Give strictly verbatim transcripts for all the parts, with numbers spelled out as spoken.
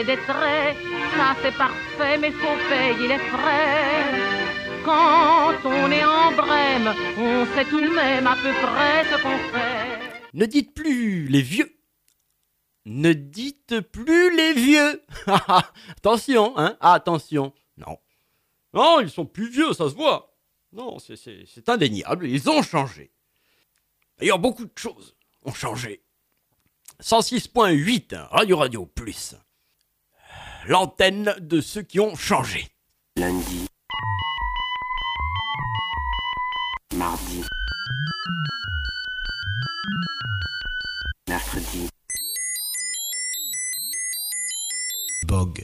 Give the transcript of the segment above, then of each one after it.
fait des traits, ça c'est parfait, mais faut payer les frais. Quand on est en Brême, on sait tout de même à peu près ce qu'on fait. Ne dites plus les vieux. Ne dites plus les vieux. Attention, hein, attention. Non. Non, ils sont plus vieux, ça se voit. Non, c'est, c'est, c'est indéniable, ils ont changé. D'ailleurs, beaucoup de choses ont changé. cent six point huit, Radio Radio Plus. L'antenne de ceux qui ont changé. Lundi. Mardi. Mercredi. Bog.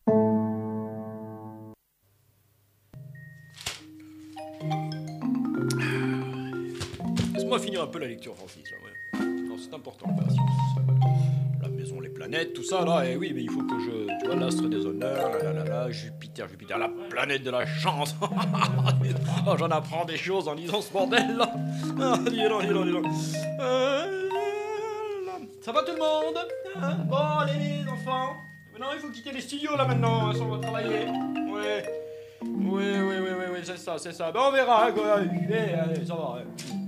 Laisse-moi finir un peu la lecture, Francis. Ouais. Non, c'est important, la science. La maison, les planètes, tout ça, là. Et oui, mais il faut que je... Tu vois, l'astre des honneurs, là, là, là, là, Jupiter, Jupiter, la planète de la chance. Oh, j'en apprends des choses en lisant ce bordel, là. Ah, dis donc, dis donc, dis donc. Euh, là. Ça va tout le monde, hein? Bon, allez, les enfants. Maintenant, il faut quitter les studios, là, maintenant, hein, si on va travailler. Ouais. Oui, oui, oui, oui, oui, c'est ça, c'est ça. Ben, on verra, quoi. Allez, allez, ça va, ouais.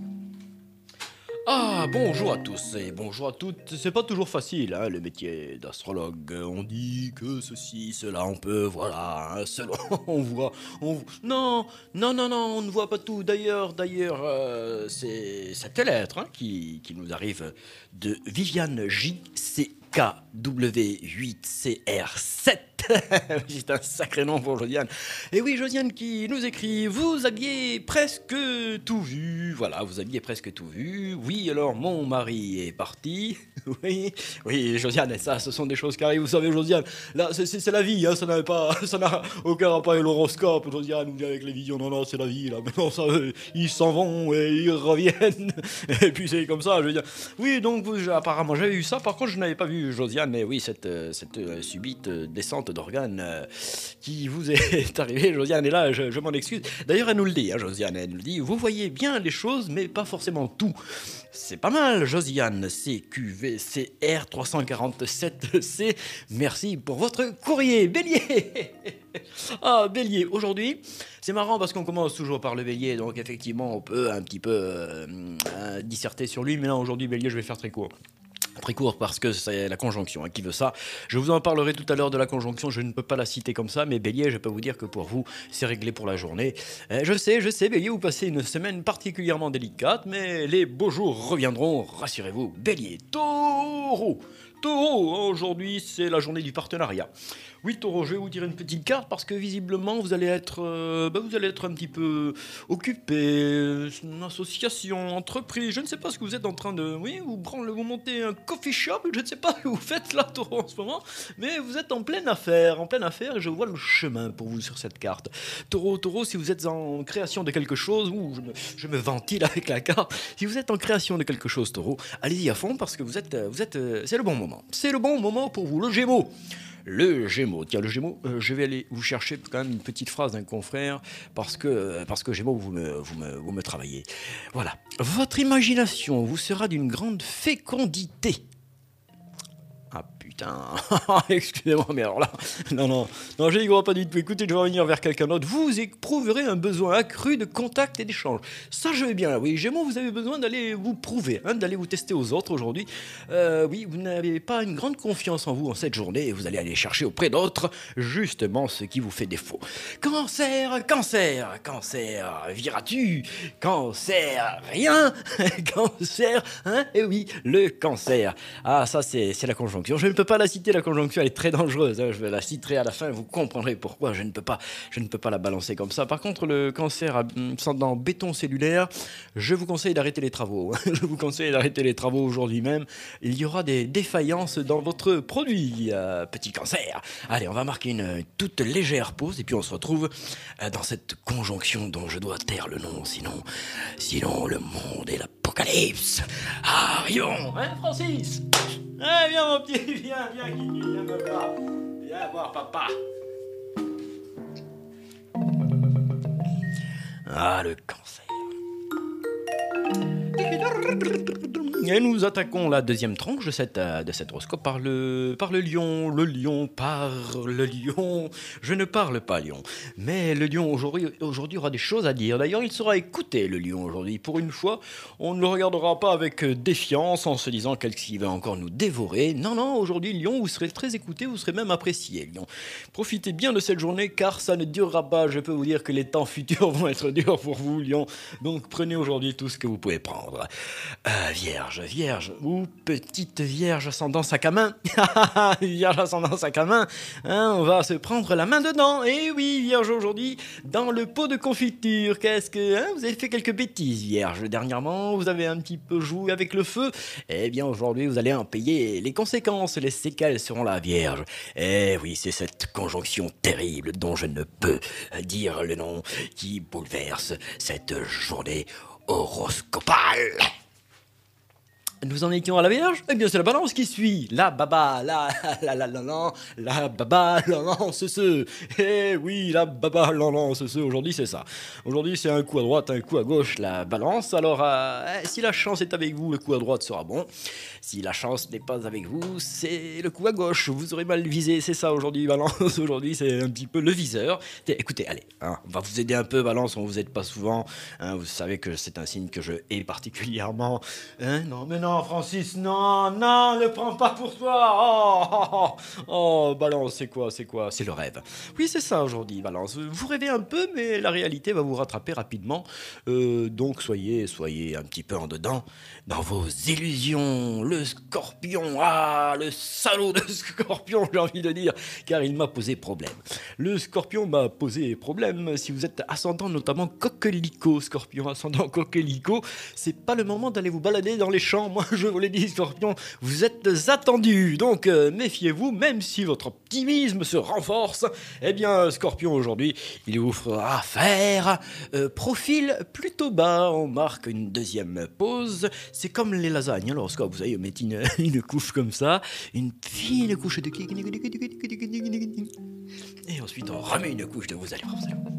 Ah, bonjour à tous et bonjour à toutes. C'est pas toujours facile, hein, le métier d'astrologue. On dit que ceci, cela, on peut, voilà, hein, selon, on voit, on... Non, non, non, non, on ne voit pas tout. D'ailleurs, d'ailleurs, euh, c'est cette lettre hein, qui, qui nous arrive de Viviane J C K W huit C R sept. C'est un sacré nom pour Josiane. Et oui, Josiane qui nous écrit: vous aviez presque tout vu. Voilà, vous aviez presque tout vu. Oui, alors mon mari est parti. Oui, oui, Josiane, ça, ce sont des choses qui arrivent. Vous savez, Josiane, là, c'est, c'est, c'est la vie. Hein, ça n'a pas, ça n'a aucun rapport avec l'horoscope. Josiane, ou bien avec les visions. Non, non, c'est la vie. Là, maintenant, ça, ils s'en vont et ils reviennent. Et puis c'est comme ça. Je veux dire. Oui, donc vous, apparemment, j'avais vu ça. Par contre, je n'avais pas vu Josiane. Mais oui, cette, cette euh, subite euh, descente d'organes euh, qui vous est arrivée, Josiane. Et là, je, je m'en excuse. D'ailleurs, elle nous le dit, hein, Josiane. Elle nous le dit. Vous voyez bien les choses, mais pas forcément tout. C'est pas mal, Josiane. C Q V C R trois cent quarante-sept C. Merci pour votre courrier, Bélier. Ah, Bélier. Aujourd'hui, c'est marrant parce qu'on commence toujours par le Bélier, donc effectivement, on peut un petit peu euh, euh, disserter sur lui. Mais là, aujourd'hui, Bélier, je vais faire très court. Très court parce que c'est la conjonction hein, qui veut ça. Je vous en parlerai tout à l'heure de la conjonction, je ne peux pas la citer comme ça, mais Bélier, je peux vous dire que pour vous, c'est réglé pour la journée. Euh, je sais, je sais, Bélier, vous passez une semaine particulièrement délicate, mais les beaux jours reviendront, rassurez-vous. Bélier, Taureau. Taureau, aujourd'hui, c'est la journée du partenariat. Oui, Taureau, je vais vous dire une petite carte parce que visiblement, vous allez être, euh, bah, vous allez être un petit peu occupé. Une association, entreprise, je ne sais pas ce que vous êtes en train de... Oui, vous, prendre, vous montez un coffee shop, je ne sais pas ce que vous faites là, Taureau, en ce moment, mais vous êtes en pleine affaire, en pleine affaire, et je vois le chemin pour vous sur cette carte. Taureau, Taureau, si vous êtes en création de quelque chose, ouh, je me, je me ventile avec la carte, si vous êtes en création de quelque chose, Taureau, allez-y à fond parce que vous êtes, vous êtes, c'est le bon moment. C'est le bon moment pour vous, le Gémeaux. Le Gémeaux, tiens le Gémeaux, euh, je vais aller vous chercher quand même une petite phrase d'un confrère parce que, parce que Gémeaux, vous me, vous, me, vous me travaillez. Voilà, votre imagination vous sera d'une grande fécondité. Ah putain, excusez-moi, mais alors là, non, non, non, je n'y crois pas du tout. Écoutez, je vais revenir vers quelqu'un d'autre. Vous éprouverez un besoin accru de contact et d'échange. Ça, je vais bien, oui. Gémeaux, vous avez besoin d'aller vous prouver, hein, d'aller vous tester aux autres aujourd'hui. Euh, oui, vous n'avez pas une grande confiance en vous en cette journée et vous allez aller chercher auprès d'autres justement ce qui vous fait défaut. Cancer, cancer, cancer, viras-tu? Cancer, rien. Cancer, hein, et oui, le cancer. Ah, ça, c'est, c'est la conjonction. Je ne peux pas la citer, la conjonction, elle est très dangereuse. Hein. Je la citerai à la fin, vous comprendrez pourquoi. Je ne peux pas, je ne peux pas la balancer comme ça. Par contre, le cancer ascendant béton cellulaire, je vous conseille d'arrêter les travaux. Je vous conseille d'arrêter les travaux aujourd'hui même. Il y aura des défaillances dans votre produit, euh, petit cancer. Allez, on va marquer une toute légère pause et puis on se retrouve dans cette conjonction dont je dois taire le nom, sinon, sinon le monde est l'apocalypse. Arrivons, hein, Francis? Eh, viens mon petit, viens, viens Kiki, viens me voir. Viens voir papa. Ah, le cancer. et nous attaquons la deuxième tranche de cette, euh, de cet horoscope par le, par le lion. Le lion parle, le lion. Je ne parle pas lion. Mais le lion aujourd'hui, aujourd'hui aura des choses à dire. D'ailleurs, il sera écouté, le lion, aujourd'hui. Pour une fois, on ne le regardera pas avec défiance en se disant qu'il va encore nous dévorer. Non, non, aujourd'hui, lion, vous serez très écouté, vous serez même apprécié, lion. Profitez bien de cette journée car ça ne durera pas. Je peux vous dire que les temps futurs vont être durs pour vous, lion. Donc prenez aujourd'hui tout ce que vous pouvez prendre. Euh, vierge, vierge, ou petite vierge ascendant sac à main. Vierge ascendant sac à main, hein, on va se prendre la main dedans. Et oui, vierge, aujourd'hui, dans le pot de confiture, qu'est-ce que... Hein, vous avez fait quelques bêtises, vierge. Dernièrement, vous avez un petit peu joué avec le feu. Eh bien, aujourd'hui, vous allez en payer les conséquences. Les séquelles seront là, vierge. Eh oui, c'est cette conjonction terrible dont je ne peux dire le nom qui bouleverse cette journée horoscopale. Nous en étions à la Vierge. Eh bien, c'est la Balance qui suit. La baba, la la la la la, la baba, la lance ce. Eh oui, la baba, la lance ce. Aujourd'hui, c'est ça. Aujourd'hui, c'est un coup à droite, un coup à gauche, la Balance. Alors, euh, si la chance est avec vous, le coup à droite sera bon. Si la chance n'est pas avec vous, c'est le coup à gauche. Vous aurez mal visé, c'est ça aujourd'hui, Balance. Aujourd'hui, c'est un petit peu le viseur. Écoutez, allez, hein, on va vous aider un peu, Balance. On vous aide pas souvent. Hein, vous savez que c'est un signe que je hais particulièrement. Hein, non, mais non. Non, Francis, non, non, ne prends pas pour toi. Oh, oh, oh, oh, Balance, c'est quoi, c'est quoi? C'est le rêve. Oui, c'est ça aujourd'hui, Balance. Vous rêvez un peu, mais la réalité va vous rattraper rapidement. Euh, donc, soyez, soyez un petit peu en dedans dans vos illusions. Le Scorpion, ah, le salaud de Scorpion, j'ai envie de dire, car il m'a posé problème. Le Scorpion m'a posé problème. Si vous êtes ascendant, notamment coquelicot, Scorpion ascendant coquelicot, c'est pas le moment d'aller vous balader dans les champs. Moi, je vous l'ai dit, Scorpion, vous êtes attendus. Donc, euh, méfiez-vous, même si votre optimisme se renforce. Eh bien, Scorpion, aujourd'hui, il vous fera faire euh, profil plutôt bas. On marque une deuxième pause. C'est comme les lasagnes. Alors, vous savez, on met une, une couche comme ça, une fine couche de... Et ensuite, on remet une couche de... Vous allez voir, vous allez voir.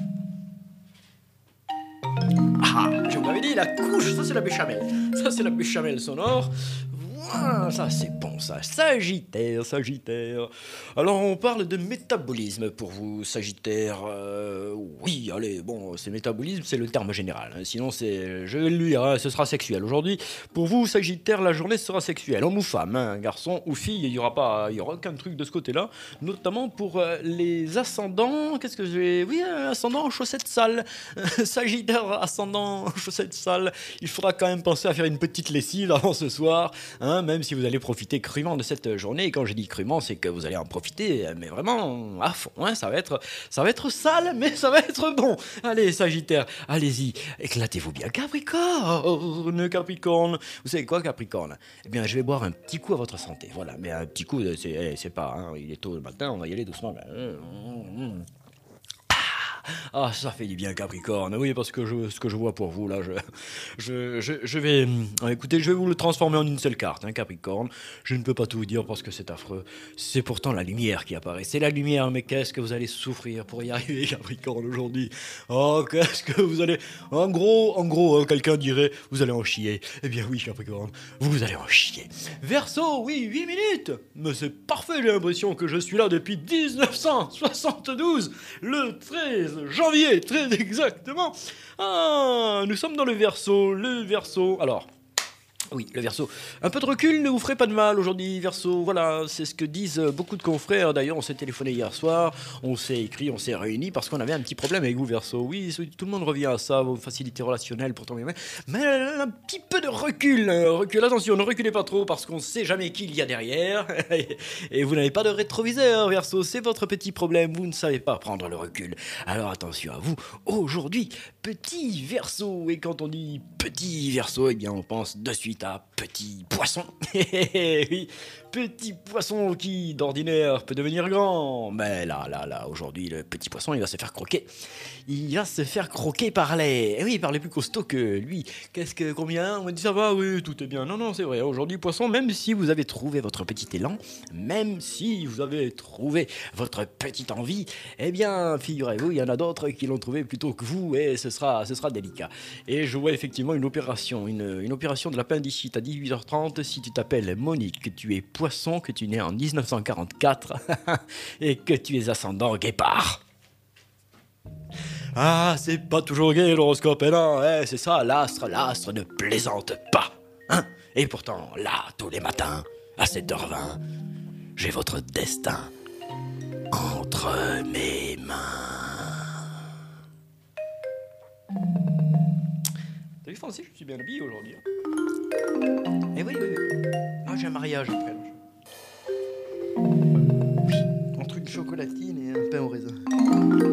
Ah, je vous l'avais dit, la couche, ça c'est la béchamel. Ça c'est la béchamel sonore. Voilà, ça c'est bon ça. Sagittaire, Sagittaire. Alors on parle de métabolisme pour vous, Sagittaire. Euh, oui, allez, bon, c'est métabolisme, c'est le terme général. Hein. Sinon c'est, je vais le lire, hein, ce sera sexuel. Aujourd'hui, pour vous, Sagittaire, la journée sera sexuelle. Homme ou femme, hein, garçon ou fille, il n'y aura pas, il y aura aucun truc de ce côté-là. Notamment pour euh, les ascendants, qu'est-ce que je vais... Oui, euh, ascendant en chaussettes sales. Sagittaire, ascendant en chaussettes sales. Il faudra quand même penser à faire une petite lessive avant ce soir, hein. Même si vous allez profiter crûment de cette journée. Et quand je dis crûment, c'est que vous allez en profiter, mais vraiment à fond. Hein. Ça va être, ça va être sale, mais ça va être bon. Allez, Sagittaire, allez-y, éclatez-vous bien. Capricorne, Capricorne. Vous savez quoi, Capricorne? Eh bien, je vais boire un petit coup à votre santé. Voilà, mais un petit coup, c'est, c'est pas, hein, il est tôt le matin, on va y aller doucement. Ah, ça fait du bien, Capricorne. Oui, parce que je, ce que je vois pour vous, là, je, je, je, je vais... Écoutez, je vais vous le transformer en une seule carte, hein, Capricorne. Je ne peux pas tout vous dire parce que c'est affreux. C'est pourtant la lumière qui apparaît. C'est la lumière, mais qu'est-ce que vous allez souffrir pour y arriver, Capricorne, aujourd'hui? Oh, qu'est-ce que vous allez... En gros, en gros, hein, quelqu'un dirait, vous allez en chier. Eh bien oui, Capricorne, vous allez en chier. Verseau, oui, huit minutes. Mais c'est parfait, j'ai l'impression que je suis là depuis dix-neuf cent soixante-douze, le treize janvier, très exactement. Ah, nous sommes dans le Verseau, le Verseau. Alors, oui, le Verseau. Un peu de recul ne vous ferait pas de mal aujourd'hui, Verseau. Voilà, c'est ce que disent beaucoup de confrères. D'ailleurs, on s'est téléphoné hier soir, on s'est écrit, on s'est réunis parce qu'on avait un petit problème avec vous, Verseau. Oui, tout le monde revient à ça, vos facilités relationnelles pour tomber. Mais un petit peu de recul. Recul, attention, ne reculez pas trop parce qu'on ne sait jamais qui il y a derrière. Et vous n'avez pas de rétroviseur, Verseau. C'est votre petit problème. Vous ne savez pas prendre le recul. Alors attention à vous. Aujourd'hui, petit Verseau. Et quand on dit petit Verseau, eh bien, on pense de suite à petit poisson. Oui, petit poisson qui d'ordinaire peut devenir grand, mais là là là aujourd'hui le petit poisson il va se faire croquer, il va se faire croquer par les, eh oui, par les plus costauds que lui. Qu'est-ce que combien? On m'a dit ça va, oui, tout est bien. Non non, c'est vrai, aujourd'hui poisson, même si vous avez trouvé votre petit élan, même si vous avez trouvé votre petite envie, eh bien figurez-vous, il y en a d'autres qui l'ont trouvé plutôt que vous et ce sera ce sera délicat. Et je vois effectivement une opération une une opération de l'appendicite à dix-huit heures trente, si tu t'appelles Monique, que tu es poisson, que tu es né en dix-neuf cent quarante-quatre et que tu es ascendant guépard. Ah, c'est pas toujours gai l'horoscope, hein, non, eh, c'est ça, l'astre, l'astre ne plaisante pas. Hein. Et pourtant, là, tous les matins, à sept heures vingt, j'ai votre destin entre mes mains. T'as vu, Francis, je suis bien habillé aujourd'hui. Hein. Eh oui, oui, oui. Ah, j'ai un mariage après. Oui, entre une chocolatine et un